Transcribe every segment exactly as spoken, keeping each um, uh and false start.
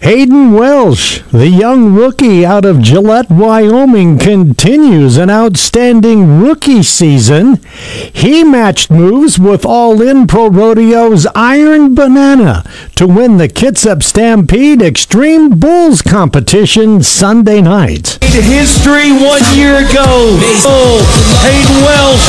Hayden Welsh, the young rookie out of Gillette, Wyoming, continues an outstanding rookie season. He matched moves with All In Pro Rodeo's Iron Banana to win the Kitsap Stampede Extreme Bulls competition Sunday night. History one year ago. Oh, Hayden Welsh.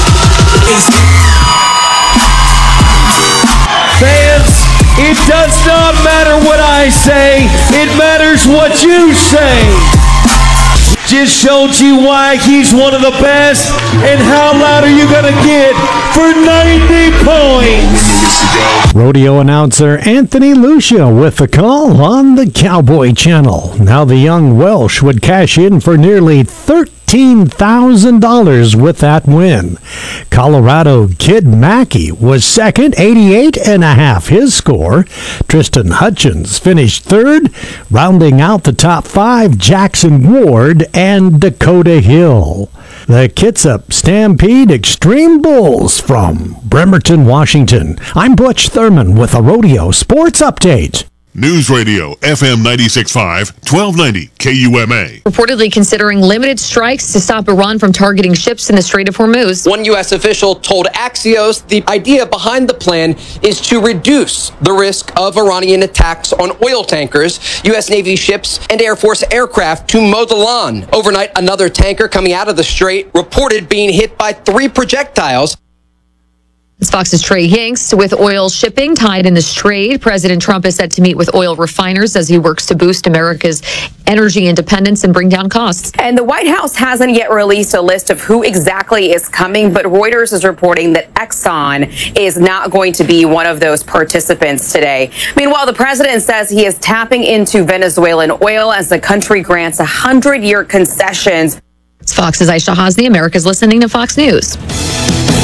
Fans, it does not matter what I say, it matters what you say. Just showed you why he's one of the best, and how loud are you gonna get for ninety points? Rodeo announcer Anthony Lucia with the call on the Cowboy Channel. Now the young Welsh would cash in for nearly thirteen thousand dollars with that win. Colorado Kid Mackey was second, eighty-eight and a half his score. Tristan Hutchins finished third, rounding out the top five, Jackson Ward and Dakota Hill. The Kitsap Stampede Extreme Bulls from Bremerton, Washington. I'm Butch Thurman with a Rodeo Sports Update. News Radio, F M ninety-six point five, twelve ninety K U M A. Reportedly considering limited strikes to stop Iran from targeting ships in the Strait of Hormuz. One U S official told Axios the idea behind the plan is to reduce the risk of Iranian attacks on oil tankers, U S Navy ships, and Air Force aircraft to mow the lawn. Overnight, another tanker coming out of the Strait reported being hit by three projectiles. It's Fox's Trey Hinks. With oil shipping tied in the Strait, President Trump is set to meet with oil refiners as he works to boost America's energy independence and bring down costs. And the White House hasn't yet released a list of who exactly is coming, but Reuters is reporting that Exxon is not going to be one of those participants today. Meanwhile, the president says he is tapping into Venezuelan oil as the country grants one hundred-year concessions. It's Fox's Aisha Hasni. America's listening to Fox News.